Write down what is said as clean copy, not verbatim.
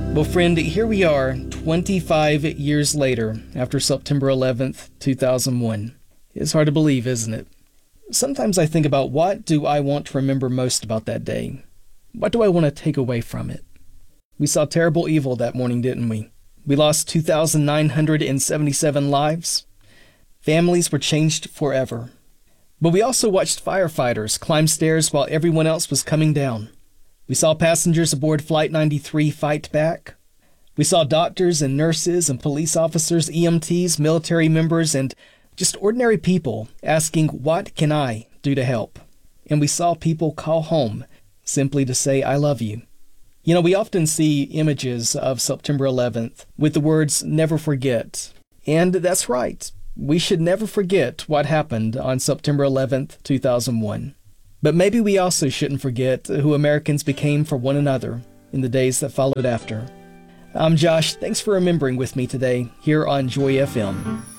Well, friend, here we are 25 years later after September 11th, 2001. It's hard to believe, isn't it? Sometimes I think about, what do I want to remember most about that day? What do I want to take away from it? We saw terrible evil that morning, didn't we? We lost 2,977 lives. Families were changed forever. But we also watched firefighters climb stairs while everyone else was coming down. We saw passengers aboard Flight 93 fight back. We saw doctors and nurses and police officers, EMTs, military members, and just ordinary people asking, what can I do to help? And we saw people call home simply to say, I love you. You know, we often see images of September 11th with the words, never forget. And that's right. We should never forget what happened on September 11th, 2001. But maybe we also shouldn't forget who Americans became for one another in the days that followed after. I'm Josh. Thanks for remembering with me today here on Joy FM.